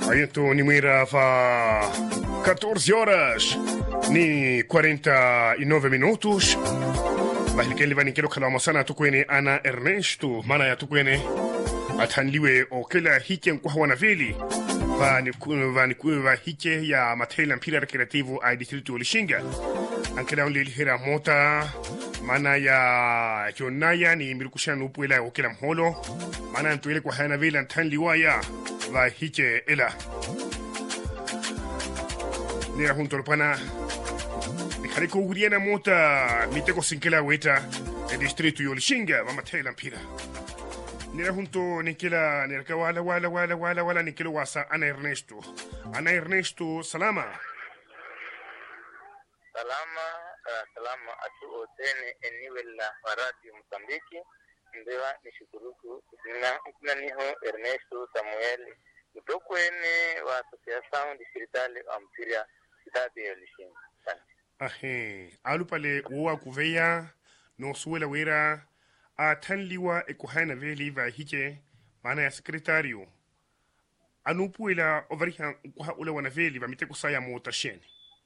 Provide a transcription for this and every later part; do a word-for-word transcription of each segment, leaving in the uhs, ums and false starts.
Ayeto ni mwira fa catorze horas ni quarenta e nove minutos. Bahilikeli vanikelo kalamo sana tukwene Ana Ernesto mana ya tukwene atanliwe okela hike kwa wana vili vani vani va hike ya matela mpira recreativo a distrito Lishinga ankela onli hera mota mana ya jonaya ni mirikushana upwela okela mholo mana antuele kwa hana vili antanliwa ya va hike ela nira junto pana Hariko uriena mota miteko sinkela weta e distrito Yolishinga wa matela mpira nira junto nikela nirka wala wala wala wala wala nikelo wasa Ana Ernesto Ana Ernesto salama salama uh, salama atu otene eniwela waradi Mozambiki ndewa nishukuruku na na niho Ernesto Samuel utokwene wa association distritale ampira cidade Yolishinga. Ahe, alu pale uwa kuveya no suela wera a tanliwa e kuhana veli va hike mana ya sekretario anu puela ovariha kuha ule wana veli va mite kusaya mota sheni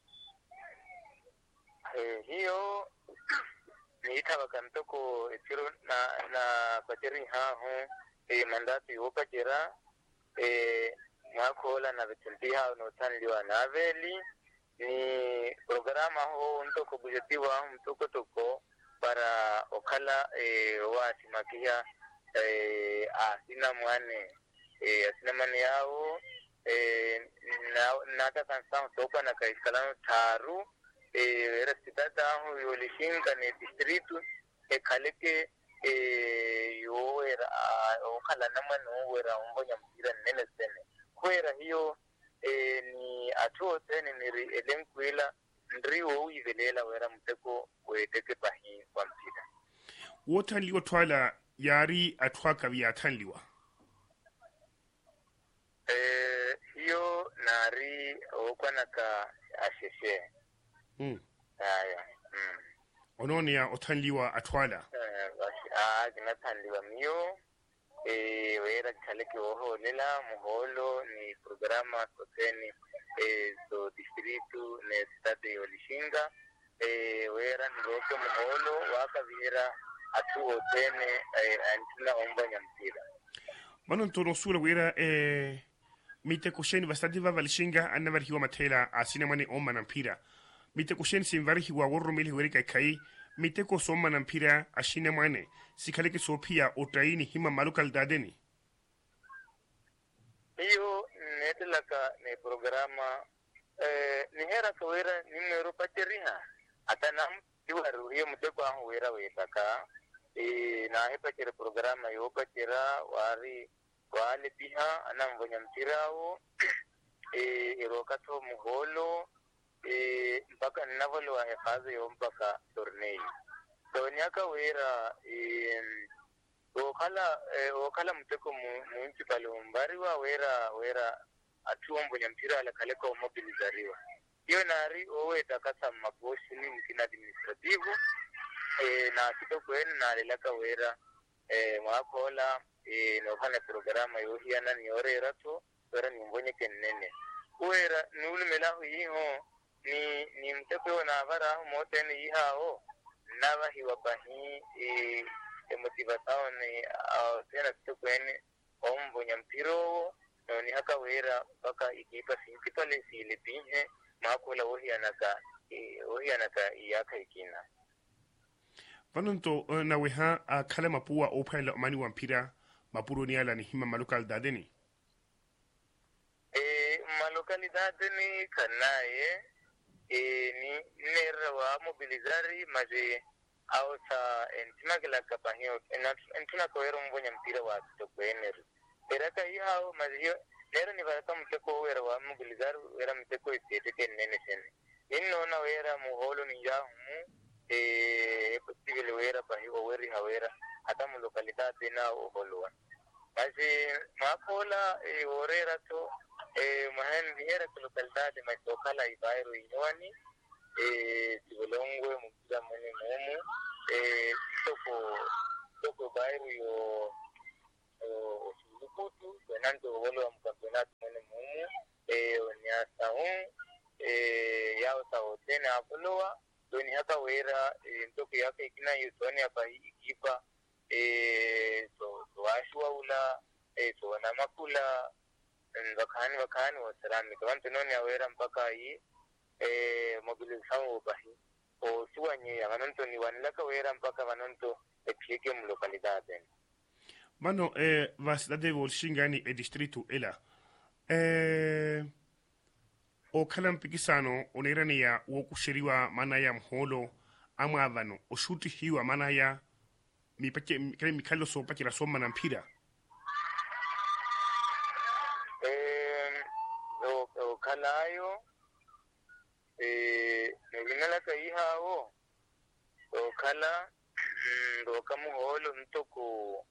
eh hiyo ni itaba kantoko etiro na na pateri ha ho e mandati yoka jera e mwakola na vitundia no tanliwa na veli ni programa ho ntoko bujetiwa mtoko toko para okala e, wa simakia e, asina mwane e, asina mwane yao e, na nata kansa toka na kaiskala taru e, era sitata ho Yolishinga ne distritu e kaleke e, yo era okala namano era umbonya mpira nene sene kwera hiyo e, ni atuo tene ni elenkwila ndriwo uyivelela wera mteko weteke bahi kwa mpira wotanliwa twala yari atwaka vya tanliwa eh hiyo nari okwanaka asheshe mm haya mm ononi ya otanliwa atwala eh ah ginatanliwa miyo eh wera kaleke oho lela muholo ni programa soteni eh so distritu ne stade Yolishinga eh wera ndoke muholo waka vira atu otene eh antina ombonya mpira mano ntono sura wera eh mite kusheni bastante va Yolishinga annavar hiwa matela asina mane omma na mpira mite kusheni simvari hiwa worro mili weri kai kai mite ko somma na mpira ashina mane sikaleke sopia otaini hima malukal dadeni hiyo netelaka ne programa eh ni hera kawera nimero pateriha atanam diwaru hiyo mteko ahu wera wetaka eh na hepa kire programa yo patera wari wale piha anamvonya mpirao eh irokato muholo eh mpaka navolo wa hefaze yo mpaka tornei so nyaka wera eh okala eh, okala mteko municipal umbari wa wera wera atuombo nyampira ala kaleka mobilizariwa hiyo nari owe takasa mabosi ni mkina administrativo eh na kitoko ene na lelaka wera eh mwakola eh no kana programa yo hiana ni ore rato wera ni mbonye kenene wera nulu melahu yiho ni ni mteko na vara motene yihao nava hiwa bahi eh e motivação ni au tena kitokweni ombo nyampiro no ni haka wera baka ikipa principal si lepinhe makola wohi anaka wohi anaka iyaka ikina vanonto na weha a kala mapua opela mani wampira mapuro ni ala ni hima malokal dadeni e malokalidade ni kanaye e ni nera wa mobilizari maje au sa entina kila kapahio entina kawero mbonya mpira wa kitokweneru peraka hiyo mazio nero ni varaka mteko wera wa mobilizaru wera mteko itete nene sene inno na wera muholo ni jamu eh possible wera bahio weri hawera hata mu localidade na oholwa basi makola e orera to e mahan hera localidade ma tokala ibairu inwani eh tibolongwe mukira mwenye mumu eh toko toko bairu yo o sulukutu wenanto wolo wa mkampeonato mwenye mumu eh onya saun eh ya sawo tena apoloa doni haka wera ntoku yake ikina yusoni hapa ikipa eh so so ashwa ula eh so na makula wakani wakani wasarami kawantu noni awera mpaka hii eh mobilization obahi o suwanye ya manonto ni wanilaka wera mpaka manonto epieke mu localidade mano eh vasidade volshingani e distrito ela eh o kala mpikisano onerani ya wokushiriwa mana ya mholo ama avano o shuti hiwa mana ya mipake kale mikalo so pakira soma na mpira eh o o kalayo eh nebinala kaihao o kala ndo kamuholo ntoko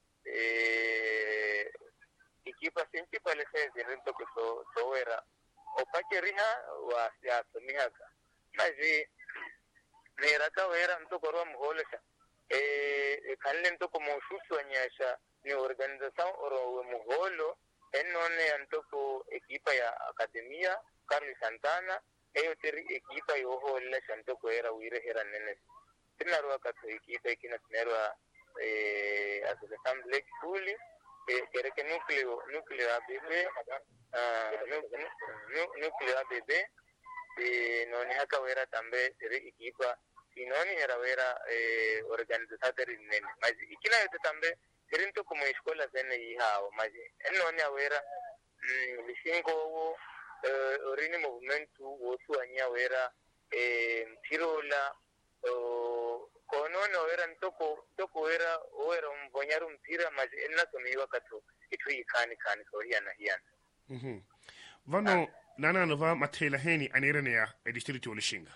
eh ikipa sinki pale sezi ntoko so sowera opakeriha wa siasa mihaka maji neraka wera ntoko ro muholesha eh kanle ntoko moshusu anyasha ni organização oro muholo enone antoko ekipa ya akademia Carlos Santana eyo teri ekipa yo hola shantoko era wire hera nene tinarwa kato ekipa ikina tinarwa eh asociação Black Fully eh kereke nucleo nucleo A B B ah nucleo A B B eh noni haka wera tambe teri ekipa sinoni era wera eh organizador nene maji ikina yote tambe tirinto como escola zene ihao maji enoni awera lishingo wo orini movimento wotu anya wera eh tirola konono wera ntoko ntoko wera wera mbonyaru mpira maji enna somiwa kato itu ikani kani so hiana hiana mhm vano nana nova matela heni anirene ya e distrito lishinga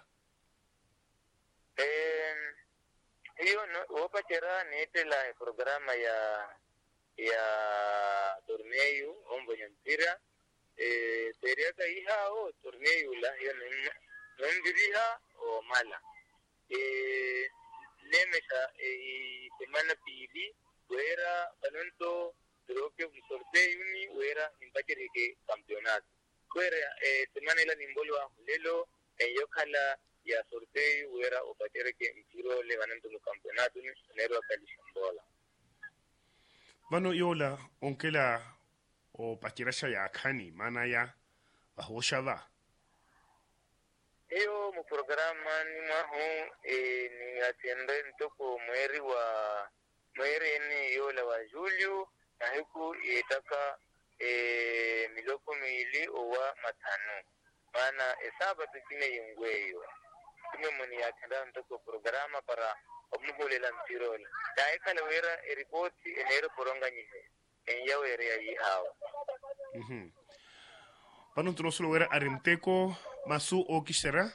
eh hiyo no opa chera netela programa ya ya torneio ombonya mpira eh seria kaiha o torneio la hiyo nondiriha o mala eh nemesha eh semana pili wera panonto troque un sorteio ni wera impakere ke campeonato wera eh semana ila nimbolo lelo en yokala ya sorteio wera opakere ke mpiro le vananto no campeonato ni nero akalishambola vano yola onkela o pakirasha ya kani mana ya bahoshava eyo mu programa ni maho e ni atende ntoko mweri wa mweri ni yola wa Julio na huku itaka e miloko miili owa matano mana esaba tukine yengweyo tume muni atenda ntoko programa para omuhulela mtirola daika lewera e ripoti enero poronga nyihe enyawe area yihawa mhm pano tunosolo wera arimteko masu okishera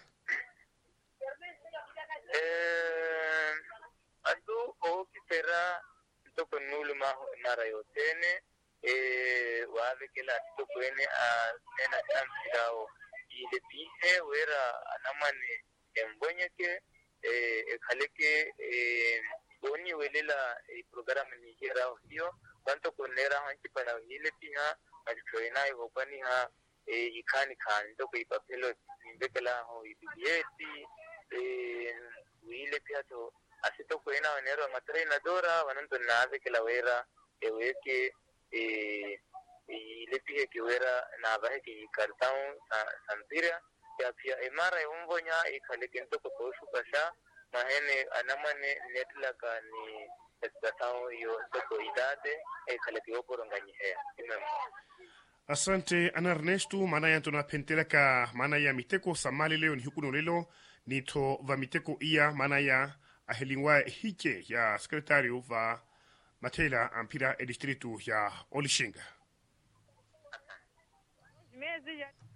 eh adu okishera toko nulu ma mara yotene eh wale kila toko ene a nena tamsirao ile pihe wera anamane embonyeke eh kaleke eh boni welela e programa ni hira hiyo tanto konera hanchi para ile piha alitoina yopani ha e ikani kan to kuipapelo ndekela ho ibieti e ile pia to asito kuina wanero matrena dora wananto naave kila wera eweke e ile pia kiwera na bahe ki kartao santira ya pia emara yombonya ikaleke ntoko poshu kasha mahene anamane netlaka ni estação yo toko idade e kaleke oporonganyi hea imem asante ana Ernesto mana ya tuna pentela ka mana ya miteko samali leo ni hukuno lelo nito va miteko ia mana ya ahelingwa hike ya sekretario va matela ampira e distrito ya Olishinga Mezi ya